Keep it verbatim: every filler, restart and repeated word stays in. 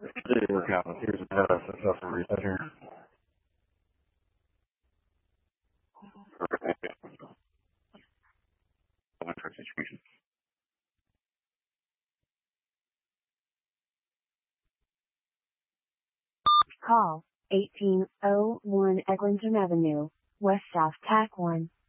Did work out. Here's a data successful reset here. Situation. Call eighteen oh one Eglinton Avenue, West South Tac one.